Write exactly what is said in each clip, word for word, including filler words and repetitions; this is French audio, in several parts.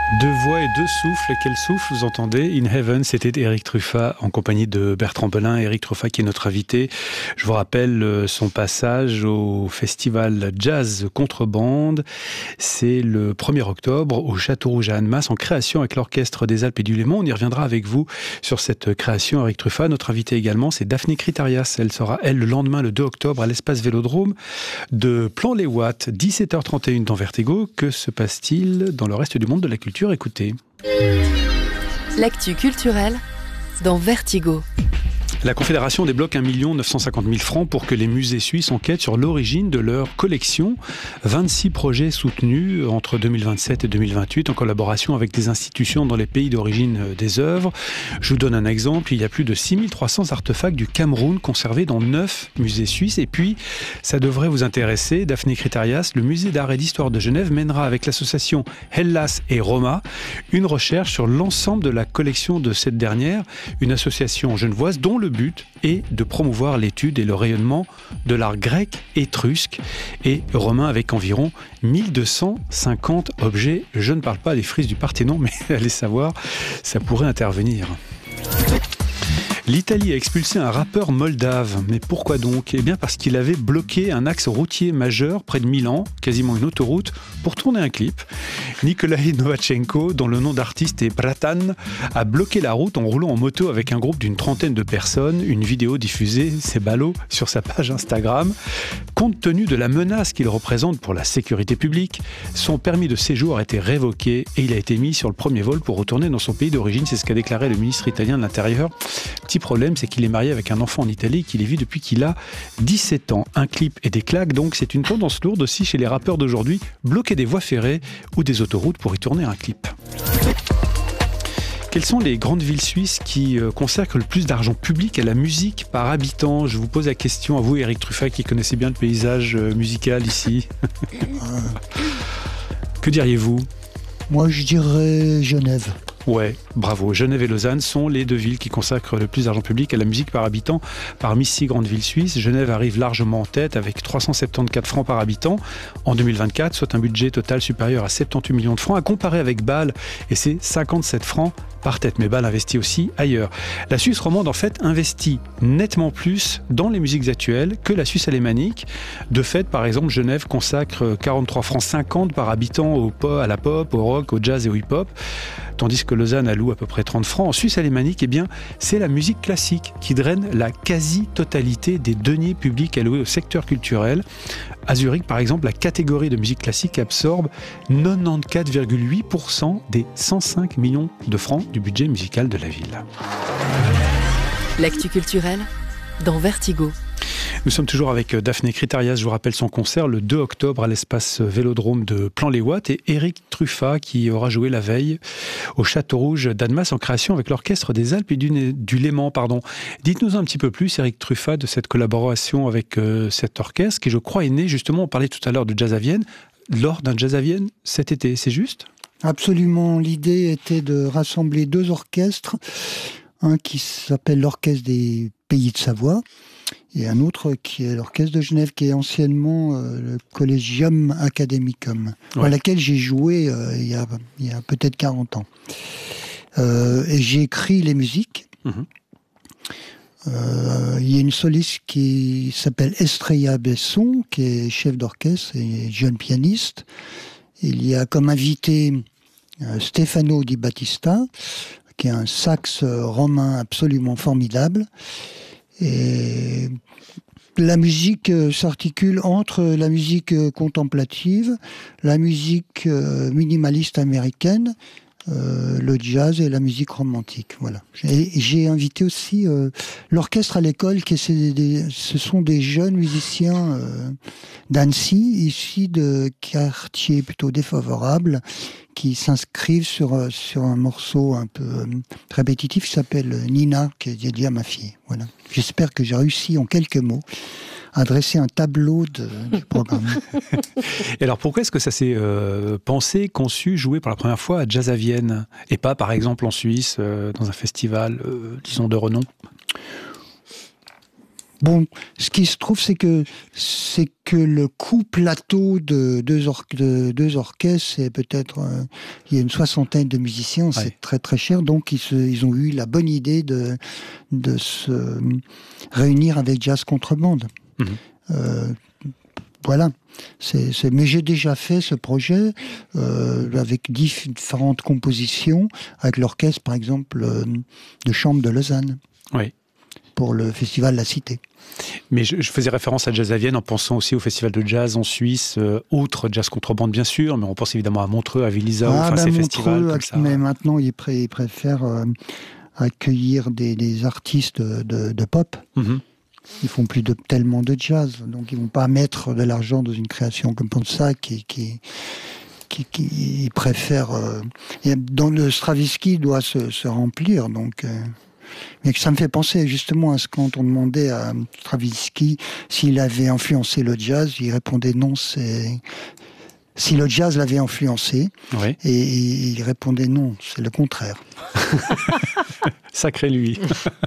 Deux voix et deux souffles. Quel souffle vous entendez? In Heaven, c'était Éric Truffat en compagnie de Bertrand Belin. Éric Truffat qui est notre invité. Je vous rappelle son passage au festival Jazz Contrebande. C'est le premier octobre au Château Rouge à Annemasse en création avec l'Orchestre des Alpes et du Léman. On y reviendra avec vous sur cette création, Éric Truffat. Notre invité également, c'est Daphné Critarias. Elle sera, elle, le lendemain, le deux octobre, à l'espace Vélodrome de Plan-les-Ouates, dix-sept heures trente et une dans Vertigo. Que se passe-t-il dans le reste du monde de la culture? Écoutez. L'actu culturelle dans Vertigo. La Confédération débloque un million neuf cent cinquante mille francs pour que les musées suisses enquêtent sur l'origine de leur collection. vingt-six projets soutenus entre deux mille vingt-sept et deux mille vingt-huit en collaboration avec des institutions dans les pays d'origine des œuvres. Je vous donne un exemple. Il y a plus de six mille trois cents artefacts du Cameroun conservés dans neuf musées suisses. Et puis, ça devrait vous intéresser, Daphné Critarias, le musée d'art et d'histoire de Genève mènera avec l'association Hellas et Roma une recherche sur l'ensemble de la collection de cette dernière, une association genevoise dont le Le but est de promouvoir l'étude et le rayonnement de l'art grec, étrusque et romain avec environ mille deux cent cinquante objets. Je ne parle pas des frises du Parthénon, mais allez savoir, ça pourrait intervenir. L'Italie a expulsé un rappeur moldave. Mais pourquoi donc? Eh bien parce qu'il avait bloqué un axe routier majeur près de Milan, quasiment une autoroute, pour tourner un clip. Nikolai Novachenko, dont le nom d'artiste est Bratan, a bloqué la route en roulant en moto avec un groupe d'une trentaine de personnes. Une vidéo diffusée, c'est ballot, sur sa page Instagram. Compte tenu de la menace qu'il représente pour la sécurité publique, son permis de séjour a été révoqué et il a été mis sur le premier vol pour retourner dans son pays d'origine. C'est ce qu'a déclaré le ministre italien de l'Intérieur. Petit problème, c'est qu'il est marié avec un enfant en Italie qu'il y vit depuis qu'il a dix-sept ans. Un clip et des claques, donc c'est une tendance lourde aussi chez les rappeurs d'aujourd'hui, bloquer des voies ferrées ou des autoroutes pour y tourner un clip. Quelles sont les grandes villes suisses qui consacrent le plus d'argent public à la musique par habitant? Je vous pose la question à vous, Éric Truffat, qui connaissez bien le paysage musical ici. Que diriez-vous? Moi, je dirais Genève. Ouais, bravo. Genève et Lausanne sont les deux villes qui consacrent le plus d'argent public à la musique par habitant parmi six grandes villes suisses. Genève arrive largement en tête avec trois cent soixante-quatorze francs par habitant en deux mille vingt-quatre, soit un budget total supérieur à soixante-dix-huit millions de francs, à comparer avec Bâle et ses cinquante-sept francs par tête. Mais Bâle investit aussi ailleurs. La Suisse romande, en fait, investit nettement plus dans les musiques actuelles que la Suisse alémanique. De fait, par exemple, Genève consacre quarante-trois francs cinquante par habitant au pop, à la pop, au rock, au jazz et au hip-hop, tandis que Lausanne alloue à peu près trente francs. En Suisse alémanique, eh bien, c'est la musique classique qui draine la quasi-totalité des deniers publics alloués au secteur culturel. À Zurich, par exemple, la catégorie de musique classique absorbe quatre-vingt-quatorze virgule huit pour cent des cent cinq millions de francs du budget musical de la ville. L'actu culturelle dans Vertigo. Nous sommes toujours avec Daphné Critarias, je vous rappelle son concert le deux octobre à l'espace Vélodrome de Plan-les-Ouates, et Éric Truffat qui aura joué la veille au Château Rouge d'Annemasse en création avec l'Orchestre des Alpes et du, du Léman. Pardon. Dites-nous un petit peu plus, Éric Truffat, de cette collaboration avec euh, cet orchestre qui, je crois, est né justement, on parlait tout à l'heure de Jazz à Vienne, lors d'un Jazz à Vienne cet été, c'est juste? Absolument, l'idée était de rassembler deux orchestres, un qui s'appelle l'Orchestre des Pays de Savoie, et un autre qui est l'Orchestre de Genève, qui est anciennement euh, le Collegium Academicum, ouais, à laquelle j'ai joué euh, il y a, il y a peut-être quarante ans. Euh, et j'ai écrit les musiques. Mmh. Euh, il y a une soliste qui s'appelle Estrella Besson, qui est chef d'orchestre et jeune pianiste. Il y a comme invité euh, Stefano Di Battista, qui est un saxe romain absolument formidable. Et la musique s'articule entre la musique contemplative, la musique minimaliste américaine, euh, le jazz et la musique romantique. Voilà. Et j'ai invité aussi euh, l'orchestre à l'école, qui est des, ce sont des jeunes musiciens euh, d'Annecy, issus de quartiers plutôt défavorables, qui s'inscrivent sur, sur un morceau un peu euh, répétitif qui s'appelle Nina, qui est dédié à ma fille. Voilà. J'espère que j'ai réussi en quelques mots à dresser un tableau de, du programme. Et alors pourquoi est-ce que ça s'est euh, pensé, conçu, joué pour la première fois à Jazz à Vienne et pas par exemple en Suisse, euh, dans un festival, euh, disons, de renom? Bon, ce qui se trouve, c'est que c'est que le coût plateau de deux, or- de deux orchestres, c'est peut-être euh, il y a une soixantaine de musiciens, ouais. C'est très très cher. Donc ils, se, ils ont eu la bonne idée de de se réunir avec Jazz Contrebande. Mmh. Euh, voilà. C'est, c'est, mais j'ai déjà fait ce projet euh, avec différentes compositions, avec l'orchestre, par exemple, euh, de chambre de Lausanne. Oui. Pour le festival La Cité. Mais je, je faisais référence à Jazz à Vienne en pensant aussi au festival de jazz en Suisse, euh, outre Jazz Contrebande bien sûr, mais on pense évidemment à Montreux, à Villisau, ah, enfin ben ces Montreux, festivals comme ça. Mais maintenant, ils, pré- ils préfèrent euh, accueillir des, des artistes de, de pop. Mm-hmm. Ils font plus de, tellement de jazz, donc ils vont pas mettre de l'argent dans une création comme ça qui... qui Qui, qui ils préfèrent. Euh, et dans le Stravinsky doit se, se remplir, donc. Euh, mais ça me fait penser justement à ce quand on demandait à Stravinsky s'il avait influencé le jazz, il répondait non, c'est si le jazz l'avait influencé, oui. et, et il répondait non, c'est le contraire. Sacré lui.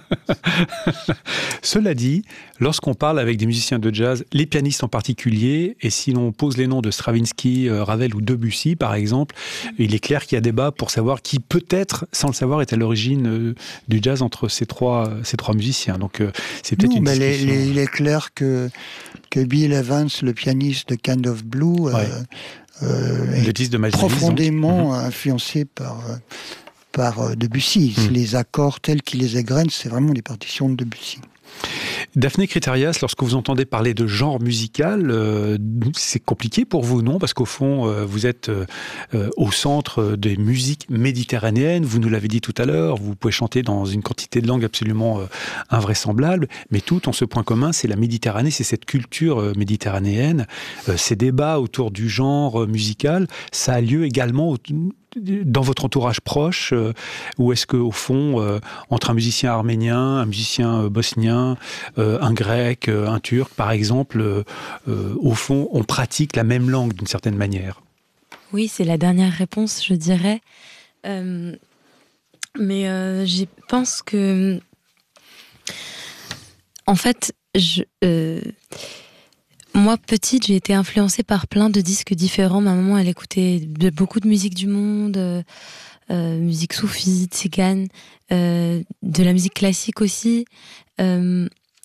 Cela dit, lorsqu'on parle avec des musiciens de jazz, les pianistes en particulier, et si l'on pose les noms de Stravinsky, Ravel ou Debussy par exemple, il est clair qu'il y a débat pour savoir qui peut-être, sans le savoir, est à l'origine du jazz entre ces trois, ces trois musiciens. Donc c'est peut-être non, une mais discussion. Les, les, il est clair que, que Bill Evans, le pianiste de Kind of Blue, ouais. euh, euh, est de profondément Davis, influencé par... Euh, par Debussy. Mmh. Les accords tels qu'il les égrène, c'est vraiment des partitions de Debussy. Daphné Critérias, lorsque vous entendez parler de genre musical, euh, c'est compliqué pour vous, non? Parce qu'au fond, euh, vous êtes euh, au centre des musiques méditerranéennes, vous nous l'avez dit tout à l'heure, vous pouvez chanter dans une quantité de langues absolument euh, invraisemblable, mais tout en ce point commun, c'est la Méditerranée, c'est cette culture euh, méditerranéenne. Euh, ces débats autour du genre euh, musical, ça a lieu également au dans votre entourage proche, euh, ou est-ce qu'au fond, euh, entre un musicien arménien, un musicien euh, bosnien, euh, un grec, euh, un turc, par exemple, euh, euh, au fond, on pratique la même langue d'une certaine manière? Oui, c'est la dernière réponse, je dirais. Euh, mais euh, je pense que... En fait, je... Euh... Moi, petite, j'ai été influencée par plein de disques différents. Ma maman, elle écoutait de, beaucoup de musique du monde, euh, euh, musique soufie, tzigane, euh, de la musique classique aussi. Euh,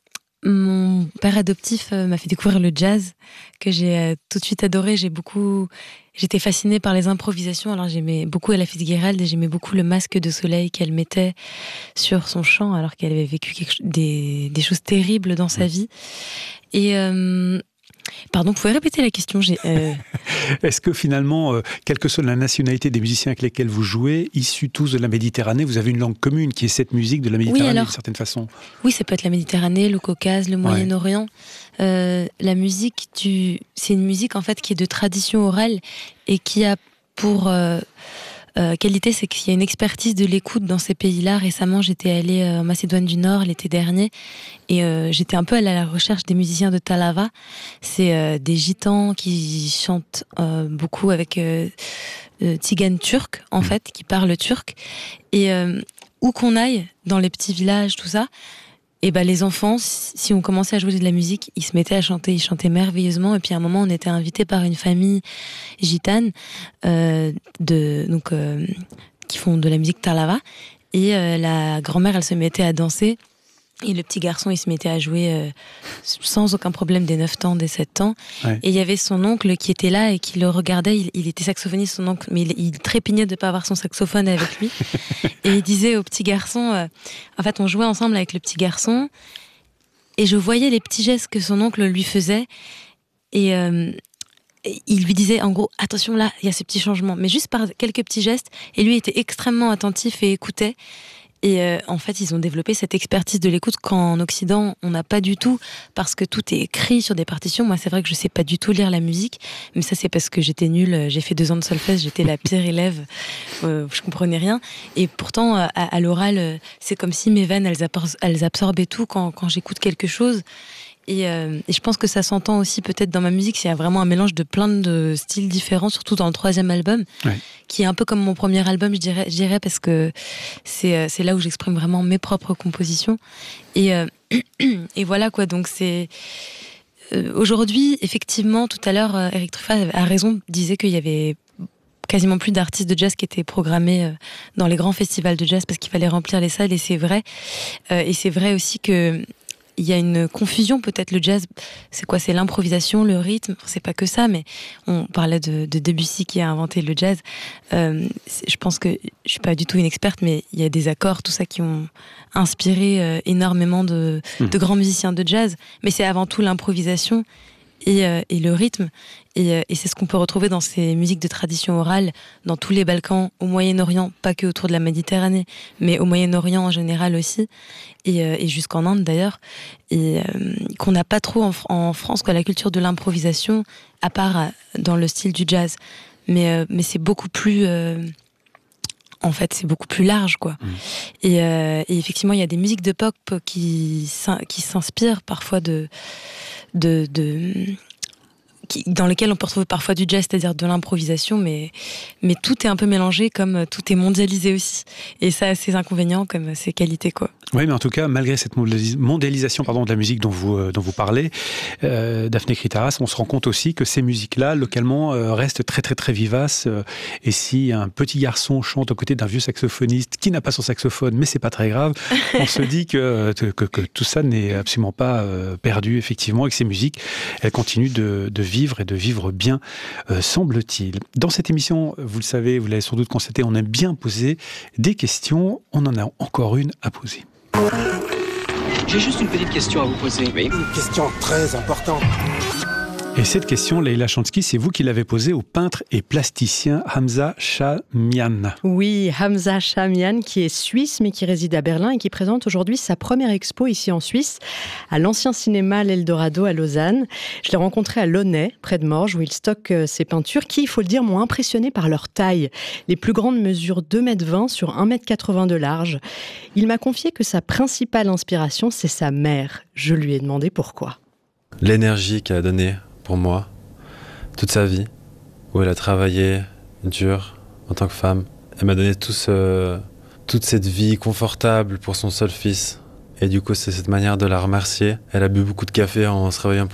mon père adoptif euh, m'a fait découvrir le jazz, que j'ai euh, tout de suite adoré. J'ai beaucoup, j'étais fascinée par les improvisations. Alors j'aimais beaucoup Ella Fitzgerald et j'aimais beaucoup le masque de soleil qu'elle mettait sur son chant, alors qu'elle avait vécu quelque, des, des choses terribles dans sa vie. Et euh, Pardon, vous pouvez répéter la question? J'ai, euh... Est-ce que finalement, euh, quelle que soit la nationalité des musiciens avec lesquels vous jouez, issus tous de la Méditerranée, vous avez une langue commune qui est cette musique de la Méditerranée, oui, alors, d'une certaine façon? Oui, ça peut être la Méditerranée, le Caucase, le Moyen-Orient. Ouais. Euh, la musique, du... c'est une musique en fait qui est de tradition orale et qui a pour... Euh... Euh, qualité, c'est qu'il y a une expertise de l'écoute dans ces pays-là. Récemment, j'étais allée euh, en Macédoine du Nord l'été dernier et euh, j'étais un peu allée à la recherche des musiciens de Talava. C'est euh, des gitans qui chantent euh, beaucoup avec euh, euh, tziganes turcs, en fait, qui parlent turc. Et euh, où qu'on aille, dans les petits villages, tout ça, et ben les enfants, si on commençait à jouer de la musique, ils se mettaient à chanter, ils chantaient merveilleusement. Et puis à un moment, on était invités par une famille gitane euh, de donc euh, qui font de la musique talava. Et euh, la grand-mère, elle se mettait à danser. Et le petit garçon, il se mettait à jouer euh, sans aucun problème des neuf ans, des sept ans. Ouais. Et il y avait son oncle qui était là et qui le regardait. Il, il était saxophoniste, son oncle, mais il, il trépignait de ne pas avoir son saxophone avec lui. Et il disait au petit garçon... Euh, en fait, on jouait ensemble avec le petit garçon. Et je voyais les petits gestes que son oncle lui faisait. Et... Euh, il lui disait en gros, attention là, il y a ces petits changements. Mais juste par quelques petits gestes. Et lui était extrêmement attentif et écoutait. Et euh, en fait, ils ont développé cette expertise de l'écoute qu'en Occident, on n'a pas du tout, parce que tout est écrit sur des partitions. Moi, c'est vrai que je sais pas du tout lire la musique, mais ça, c'est parce que j'étais nulle. J'ai fait deux ans de solfège, j'étais la pire élève, euh, je comprenais rien. Et pourtant, à, à l'oral, c'est comme si mes veines, elles, absor- elles absorbaient tout quand, quand j'écoute quelque chose. Et, euh, et je pense que ça s'entend aussi peut-être dans ma musique, c'est vraiment un mélange de plein de styles différents, surtout dans le troisième album, ouais. qui est un peu comme mon premier album, je dirais, je dirais parce que c'est, c'est là où j'exprime vraiment mes propres compositions. Et, euh, et voilà quoi, donc c'est... Euh, aujourd'hui, effectivement, tout à l'heure, euh, Eric Truffat a raison, disait qu'il y avait quasiment plus d'artistes de jazz qui étaient programmés euh, dans les grands festivals de jazz parce qu'il fallait remplir les salles, et c'est vrai. Euh, et c'est vrai aussi que il y a une confusion, peut-être. Le jazz, c'est quoi? C'est l'improvisation, le rythme. C'est pas que ça, mais on parlait de, de Debussy qui a inventé le jazz. Euh, je pense que je suis pas du tout une experte, mais il y a des accords, tout ça, qui ont inspiré euh, énormément de, mmh. de grands musiciens de jazz. Mais c'est avant tout l'improvisation et, euh, et le rythme. Et, euh, et c'est ce qu'on peut retrouver dans ces musiques de tradition orale, dans tous les Balkans, au Moyen-Orient, pas que autour de la Méditerranée, mais au Moyen-Orient en général aussi, et, euh, et jusqu'en Inde d'ailleurs, et euh, qu'on n'a pas trop en, en France, quoi, la culture de l'improvisation, à part euh, dans le style du jazz. Mais, euh, mais c'est beaucoup plus... Euh, en fait, c'est beaucoup plus large, quoi. Mmh. Et, euh, et effectivement, il y a des musiques de pop qui, qui s'inspirent parfois de... de, de Qui, dans lesquels on peut retrouver parfois du jazz, c'est-à-dire de l'improvisation, mais, mais tout est un peu mélangé, comme tout est mondialisé aussi. Et ça a ses inconvénients comme ses qualités, quoi. Oui, mais en tout cas, malgré cette mondialisation pardon, de la musique dont vous, euh, dont vous parlez, euh, Daphné Kritaras, on se rend compte aussi que ces musiques-là, localement, euh, restent très très très vivaces. Euh, et si un petit garçon chante aux côtés d'un vieux saxophoniste qui n'a pas son saxophone, mais c'est pas très grave, on se dit que, que, que tout ça n'est absolument pas euh, perdu, effectivement, et que ces musiques, elles continuent de, de vivre et de vivre bien, euh, semble-t-il. Dans cette émission, vous le savez, vous l'avez sans doute constaté, on aime bien poser des questions. On en a encore une à poser. J'ai juste une petite question à vous poser. Oui. Une question très importante. Et cette question, Leïla Chansky, c'est vous qui l'avez posée au peintre et plasticien Hamza Shahmian. Oui, Hamza Shahmian, qui est suisse, mais qui réside à Berlin et qui présente aujourd'hui sa première expo ici en Suisse, à l'ancien cinéma L'Eldorado à Lausanne. Je l'ai rencontré à Launay, près de Morges, où il stocke ses peintures, qui, il faut le dire, m'ont impressionné par leur taille. Les plus grandes mesurent deux mètres vingt sur un mètre quatre-vingts de large. Il m'a confié que sa principale inspiration, c'est sa mère. Je lui ai demandé pourquoi. L'énergie qu'elle a donnée pour moi, toute sa vie, où elle a travaillé dur en tant que femme. Elle m'a donné tout ce, toute cette vie confortable pour son seul fils. Et du coup, c'est cette manière de la remercier. Elle a bu beaucoup de café en se réveillant